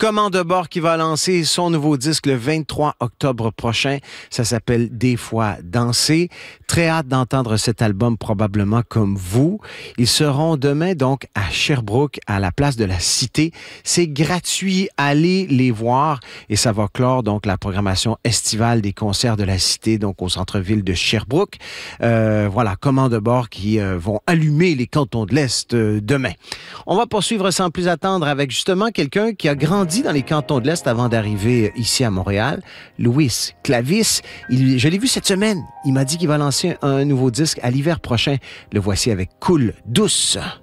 Commande de bord qui va lancer son nouveau disque le 23 octobre prochain. Ça s'appelle Des fois danser. Très hâte d'entendre cet album, probablement comme vous. Ils seront demain donc à Sherbrooke, à la place de la Cité. C'est gratuit. Allez les voir et ça va clore donc la programmation estivale des concerts de la Cité, donc au centre-ville de Sherbrooke. Voilà, commande de bord qui vont allumer les cantons de l'Est demain. On va poursuivre sans plus attendre avec justement quelqu'un qui a grandi dans les cantons de l'Est avant d'arriver ici à Montréal, Louis Clavis. Je l'ai vu cette semaine. Il m'a dit qu'il va lancer un nouveau disque à l'hiver prochain. Le voici avec Coule douce.